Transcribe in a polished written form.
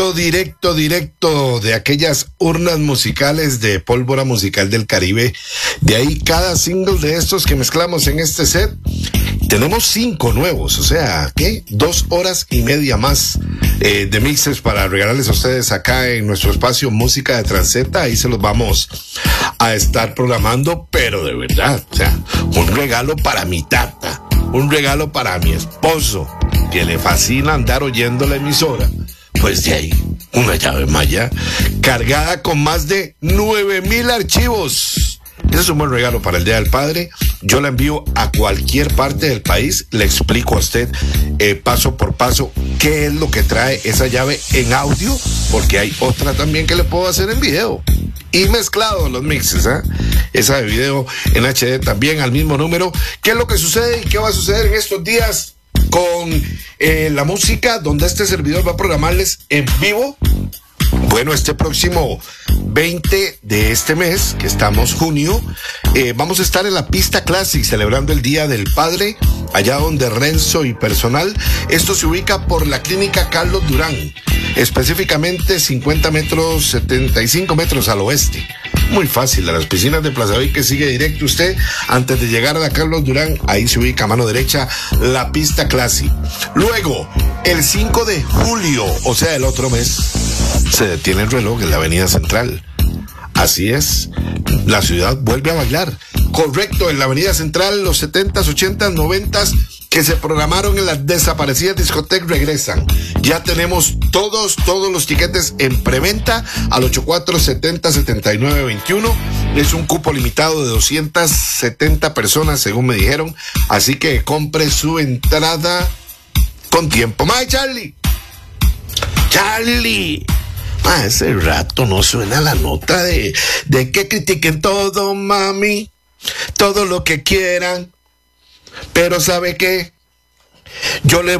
Directo de aquellas urnas musicales de Pólvora Musical del Caribe. De ahí cada single de estos que mezclamos en este set. Tenemos 5 nuevos, o sea, ¿qué? 2 horas y media más de mixes para regalarles a ustedes acá en nuestro espacio Música de Transeta. Ahí se los vamos a estar programando, pero de verdad, o sea, un regalo para mi tata, un regalo para mi esposo, que le fascina andar oyendo la emisora. Pues de ahí, una llave maya cargada con más de 9,000 archivos. Ese es un buen regalo para el Día del Padre. Yo la envío a cualquier parte del país. Le explico a usted paso por paso qué es lo que trae esa llave en audio, porque hay otra también que le puedo hacer en video. Y mezclado los mixes, ¿eh? Esa de video en HD también al mismo número. ¿Qué es lo que sucede y qué va a suceder en estos días con la música, donde este servidor va a programarles en vivo? Bueno, este próximo 20 de este mes, que estamos junio, vamos a estar en la Pista Classic celebrando el Día del Padre, allá donde Renzo y personal. Esto se ubica por la Clínica Carlos Durán, específicamente 75 metros al oeste. Muy fácil, a las piscinas de Plaza Bay, que sigue directo usted antes de llegar a la Carlos Durán. Ahí se ubica a mano derecha la Pista Classic. Luego, el 5 de julio, o sea, el otro mes, se detiene el reloj en la Avenida Central. Así es, la ciudad vuelve a bailar. Correcto, en la Avenida Central, los 70s, 80s, 90s que se programaron en las desaparecidas discotecas regresan. Ya tenemos todos los tiquetes en preventa al 8470-7921. Es un cupo limitado de 270 personas, según me dijeron. Así que compre su entrada con tiempo. ¡Mae, Charlie! ¡Charlie! Hace rato no suena la nota de que critiquen todo, mami, todo lo que quieran, pero ¿sabe qué? Yo le